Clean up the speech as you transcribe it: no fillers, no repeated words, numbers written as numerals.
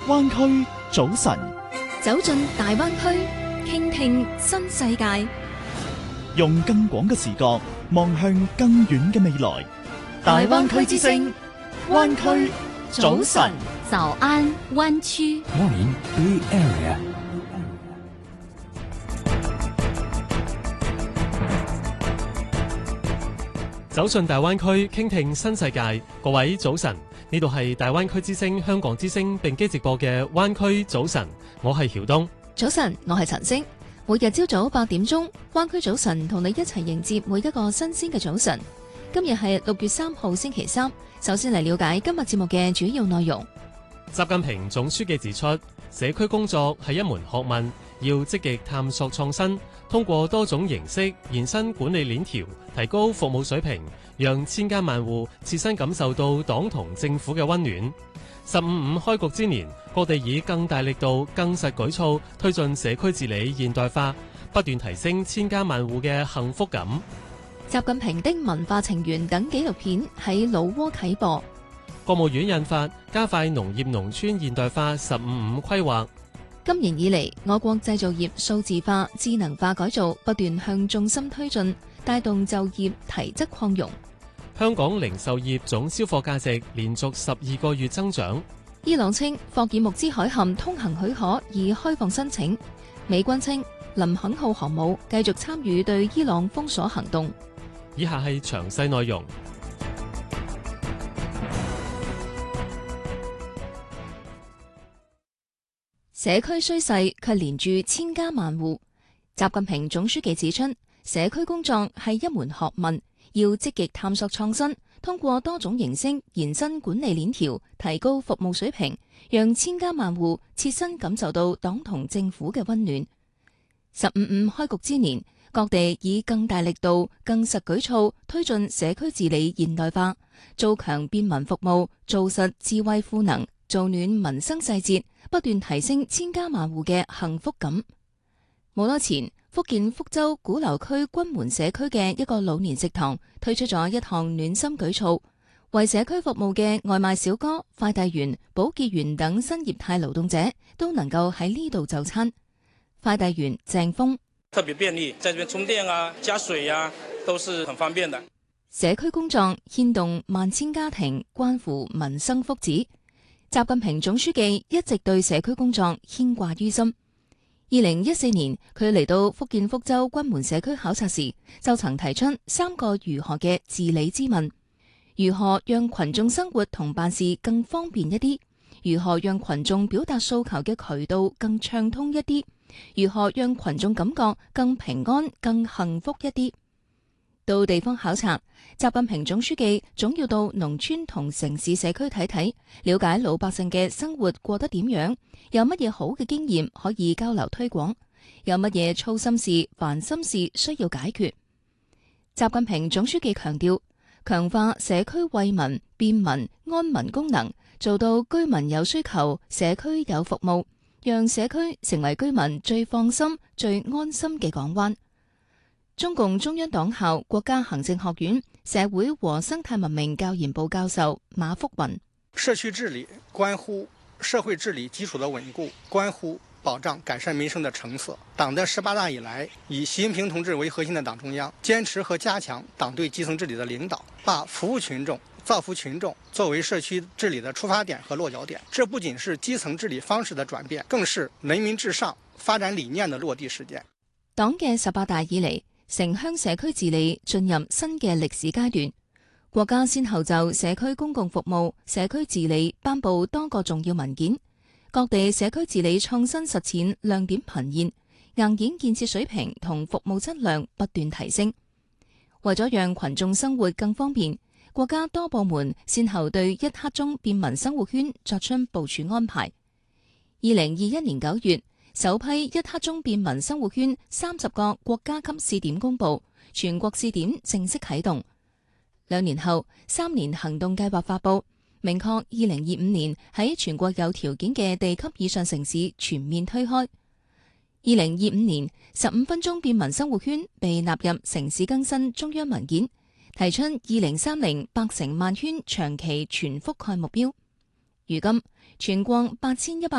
灣區早晨， 走進大灣區，傾聽新世界， 用更廣嘅視角望向更遠嘅未來。大灣區之聲，灣區早晨， 早安灣區。 Morning Bay Area。 走進大灣區，傾聽新世界。各位早晨，呢度係大灣區之聲、香港之聲並機直播嘅灣區早晨，我係曉東。 早晨，我係陳星。每日朝早8點鐘，灣區早晨同你一齊迎接每一個新鮮嘅早晨。今日係6月3號星期三，首先嚟了解今日節目嘅主要內容。 習近平總書記指出，社區工作係一門學問，要積極探索創新，通過多種形式延伸管理鏈條，提高服務水平，讓千家萬戶切身感受到黨同政府嘅溫暖。15.5開局之年，各地以更大力度、更實舉措推進社區治理現代化，不斷提升千家萬戶嘅幸福感。 習近平的文化情緣等紀錄片喺老撾啟播。 國務院印發加快農業農村現代化15.5規劃。 今年以嚟，我國製造業數字化、智能化改造不斷向重心推進，帶動就業提質擴容。 香港零售業總銷貨價值連續12個月增長。 伊朗稱霍爾木茲海峽通行許可已開放申請。美軍稱林肯號航母繼續參與對伊朗封鎖行動。 以下係詳細內容。 社區衰勢卻連住千家萬戶。習近平總書記指出，社區工作係一門學問，要積極探索創新，通過多種形式延伸管理鏈條，提高服務水平，讓千家萬戶切身感受到黨同政府嘅溫暖。15.5開局之年，各地以更大力度、更實舉措推進社區治理現代化，做強便民服務，做實智慧賦能，做暖民生細節，不斷提升千家萬戶嘅幸福感。冇多前，福建福州鼓樓區君門社區嘅一個老年食堂推出咗一項暖心舉措，為社區服務嘅外賣小哥、快遞員、保潔員等新業態勞動者都能夠喺呢度就餐。快遞員鄭峰： 特別便利，在這邊充電啊、加水啊，都是很方便的。 社區工作牽動萬千家庭，關乎民生福祉。習近平總書記一直對社區工作牽掛於心。2014年，佢嚟到福建福州君門社區考察時，就曾提出3個如何嘅治理之問：如何讓群眾生活同辦事更方便一啲？如何讓群眾表達訴求嘅渠道更暢通一啲？如何讓群眾感覺更平安、更幸福一啲？到地方考察，習近平總書記總要到農村同城市社區睇睇，了解老百姓嘅生活過得點樣，有乜嘢好嘅經驗可以交流推廣，有乜嘢操心事、煩心事需要解決。習近平總書記強調，強化社區惠民、便民、安民功能，做到居民有需求，社區有服務，讓社區成為居民最放心、最安心嘅港灣。中共中央黨校國家行政學院社會和生態文明教研部教授馬福雲： 社區治理關乎社會治理基礎的穩固，關乎保障改善民生的成色。黨的18大以來，以習近平同志為核心的黨中央堅持和加強黨對基層治理的領導，把服務群眾、造福群眾作為社區治理的出發點和落腳點。這不僅是基層治理方式的轉變，更是人民至上發展理念的落地實踐。 黨嘅18大以嚟，城鄉社區治理進入新嘅歷史階段，國家先後就社區公共服務、社區治理頒布多個重要文件，各地社區治理創新實踐亮點頻現，硬件建設水平同服務質量不斷提升。為咗讓群眾生活更方便，國家多部門先後對1刻鐘便民生活圈作出部署安排。2021年9月，首批1刻鐘便民生活圈30個國家級試點公佈，全國試點正式啟動。2年後，3年行動計劃發佈，明確2025年喺全國有條件嘅地級以上城市全面推開。2025年15分鐘便民生活圈被納入城市更新中央文件，提出2030百城萬圈長期全覆蓋目標。如今，全國8100